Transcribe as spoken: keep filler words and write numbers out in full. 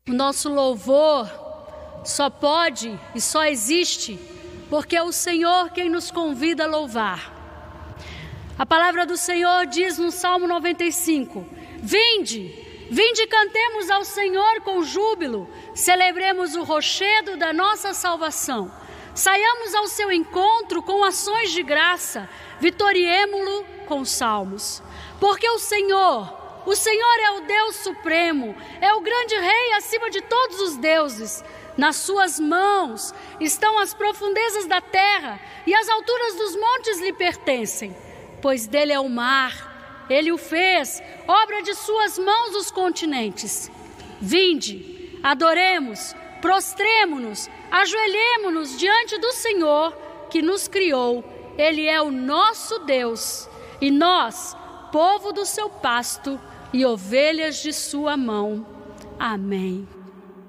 O nosso louvor só pode e só existe porque é o Senhor quem nos convida a louvar. A palavra do Senhor diz no Salmo noventa e cinco: Vinde, vinde e cantemos ao Senhor com júbilo, celebremos o rochedo da nossa salvação. Saiamos ao seu encontro com ações de graça, vitoriemo-lo com salmos. Porque o Senhor, o Senhor é o Deus supremo, é o grande Rei acima de todos os deuses. Nas suas mãos estão as profundezas da terra e as alturas dos montes lhe pertencem. Pois dele é o mar, ele o fez, obra de suas mãos os continentes. Vinde, adoremos, prostremo-nos, ajoelhemo-nos diante do Senhor que nos criou. Ele é o nosso Deus e nós, povo do seu pasto e ovelhas de sua mão. Amém.